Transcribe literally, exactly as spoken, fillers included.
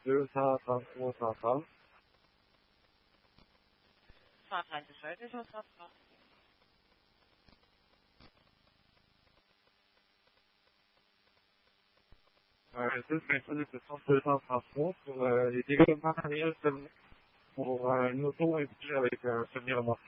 deux cent trente-trois cent trente. cent trente-sept et cent trente-trois. Euh, deux cent trente-trois pour euh, les dégâts matériels seulement. Pour euh, une auto inclus avec un semi-remorque.